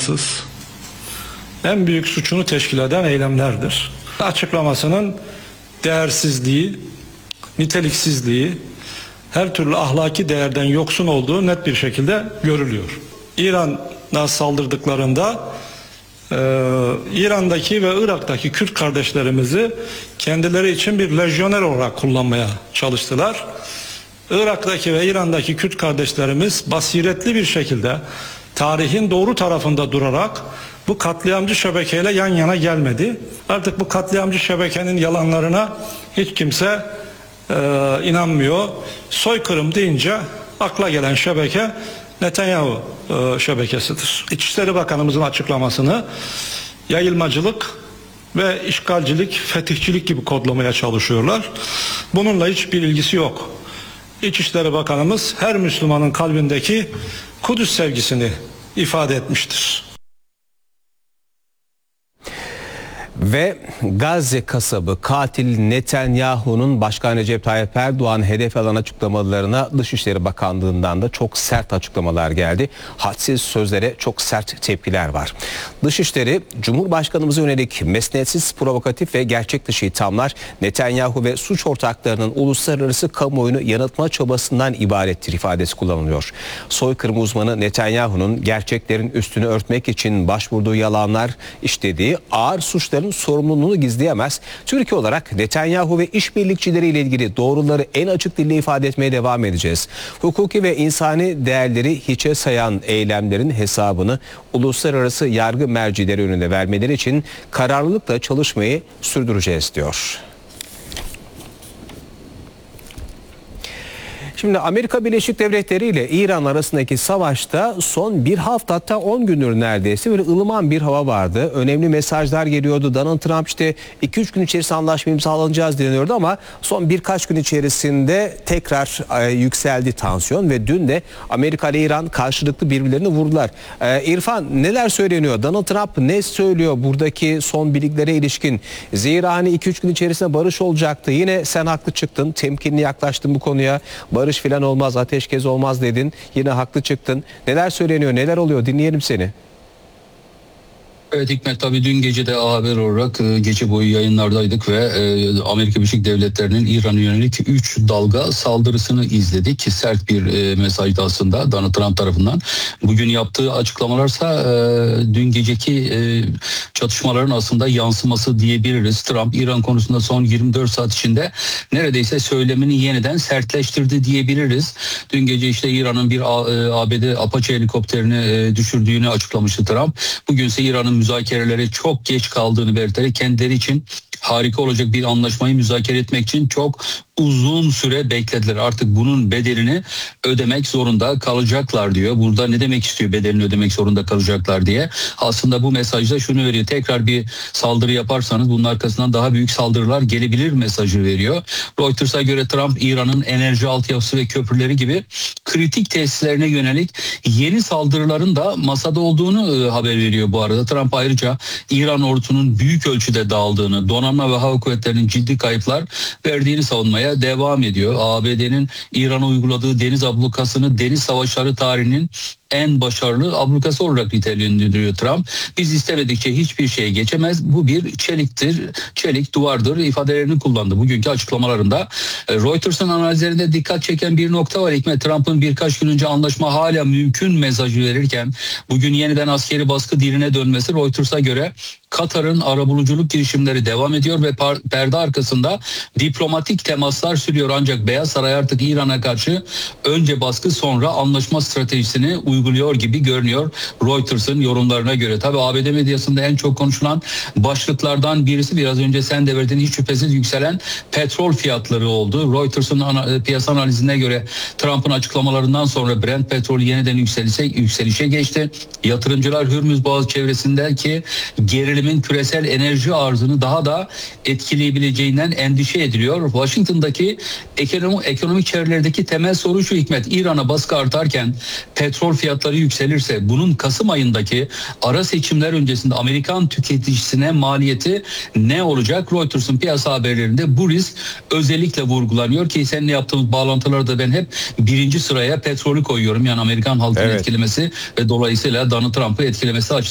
anlamsız, en büyük suçunu teşkil eden eylemlerdir. Açıklamasının değersizliği, niteliksizliği, her türlü ahlaki değerden yoksun olduğu net bir şekilde görülüyor. İran'a saldırdıklarında İran'daki ve Irak'taki Kürt kardeşlerimizi kendileri için bir lejyoner olarak kullanmaya çalıştılar. Irak'taki ve İran'daki Kürt kardeşlerimiz basiretli bir şekilde tarihin doğru tarafında durarak bu katliamcı şebekeyle yan yana gelmedi. Artık bu katliamcı şebekenin yalanlarına hiç kimse inanmıyor. Soykırım deyince akla gelen şebeke Netanyahu şebekesidir. İçişleri Bakanımızın açıklamasını yayılmacılık ve işgalcilik, fetihçilik gibi kodlamaya çalışıyorlar. Bununla hiçbir ilgisi yok. İçişleri Bakanımız her Müslümanın kalbindeki Kudüs sevgisini ifade etmiştir. Ve Gazze kasabı katil Netanyahu'nun Başkan Recep Tayyip Erdoğan hedef alan açıklamalarına Dışişleri Bakanlığı'ndan da çok sert açıklamalar geldi. Hadsiz sözlere çok sert tepkiler var. Dışişleri, Cumhurbaşkanımıza yönelik mesnetsiz, provokatif ve gerçek dışı ithamlar Netanyahu ve suç ortaklarının uluslararası kamuoyunu yanıltma çabasından ibarettir ifadesi kullanılıyor. Soykırım uzmanı Netanyahu'nun gerçeklerin üstünü örtmek için başvurduğu yalanlar, işlediği ağır suçların sorumluluğunu gizleyemez. Türkiye olarak Netanyahu ve işbirlikçileriyle ilgili doğruları en açık dille ifade etmeye devam edeceğiz. Hukuki ve insani değerleri hiçe sayan eylemlerin hesabını uluslararası yargı mercileri önünde vermeleri için kararlılıkla çalışmayı sürdüreceğiz diyor. Şimdi Amerika Birleşik Devletleri ile İran arasındaki savaşta son bir hafta, hatta 10 gündür neredeyse böyle ılıman bir hava vardı. Önemli mesajlar geliyordu. Donald Trump işte 2-3 gün içerisinde anlaşma imzalanacağız deniyordu ama son birkaç gün içerisinde tekrar yükseldi tansiyon ve dün de Amerika ile İran karşılıklı birbirlerini vurdular. İrfan, neler söyleniyor? Donald Trump ne söylüyor buradaki son bilgilere ilişkin? Zira hani 2-3 gün içerisinde barış olacaktı. Yine sen haklı çıktın, temkinli yaklaştın bu konuya. Barış filan olmaz, ateşkes olmaz dedin. Yine haklı çıktın. Neler söyleniyor, neler oluyor? Dinleyelim seni. Evet Hikmet, tabii dün gece de haber olarak gece boyu yayınlardaydık ve Amerika Birleşik Devletleri'nin İran'a yönelik 3 dalga saldırısını izledik. Sert bir mesajdı aslında Donald Trump tarafından. Bugün yaptığı açıklamalarsa dün geceki çatışmaların aslında yansıması diyebiliriz. Trump İran konusunda son 24 saat içinde neredeyse söylemini yeniden sertleştirdi diyebiliriz. Dün gece işte İran'ın bir ABD Apache helikopterini düşürdüğünü açıklamıştı Trump. Bugünse İran'ın müzakerelere çok geç kaldığını belirterek kendileri için harika olacak bir anlaşmayı müzakere etmek için çok uzun süre beklediler. Artık bunun bedelini ödemek zorunda kalacaklar diyor. Burada ne demek istiyor bedelini ödemek zorunda kalacaklar diye? Aslında bu mesajda şunu veriyor. Tekrar bir saldırı yaparsanız bunun arkasından daha büyük saldırılar gelebilir mesajı veriyor. Reuters'a göre Trump İran'ın enerji altyapısı ve köprüleri gibi kritik tesislerine yönelik yeni saldırıların da masada olduğunu haber veriyor bu arada. Trump ayrıca İran ordusunun büyük ölçüde dağıldığını, donanma ve hava kuvvetlerinin ciddi kayıplar verdiğini savunmaya devam ediyor. ABD'nin İran'a uyguladığı deniz ablukasını deniz savaşları tarihinin en başarılı ablukası olarak nitelendiriyor Trump. Biz istemedikçe hiçbir şeye geçemez. Bu bir çeliktir, çelik duvardır ifadelerini kullandı bugünkü açıklamalarında. Reuters'ın analizlerinde dikkat çeken bir nokta var. Hikmet, Trump'ın birkaç gün önce anlaşma hala mümkün mesajı verirken bugün yeniden askeri baskı diline dönmesi Reuters'a göre Katar'ın arabuluculuk girişimleri devam ediyor ve perde arkasında diplomatik temaslar sürüyor. Ancak Beyaz Saray artık İran'a karşı önce baskı sonra anlaşma stratejisini uyguluyor gibi görünüyor Reuters'ın yorumlarına göre. Tabii ABD medyasında en çok konuşulan başlıklardan birisi biraz önce sen de verdiğin hiç şüphesiz yükselen petrol fiyatları oldu. Reuters'ın piyasa analizine göre Trump'ın açıklamalarından sonra Brent petrolü yeniden yükselişe geçti. Yatırımcılar Hürmüz Boğazı çevresindeki gerilimin küresel enerji arzını daha da etkileyebileceğinden endişe ediliyor. Washington'daki ekonomik çevrelerdeki temel soru şu Hikmet, İran'a baskı artarken petrol fiyatları yükselirse bunun Kasım ayındaki ara seçimler öncesinde Amerikan tüketicisine maliyeti ne olacak? Reuters'ın piyasa haberlerinde bu risk özellikle vurgulanıyor ki seninle yaptığımız bağlantılarda ben hep birinci sıraya petrolü koyuyorum. Yani Amerikan halkını etkilemesi ve dolayısıyla Donald Trump'ı etkilemesi açısından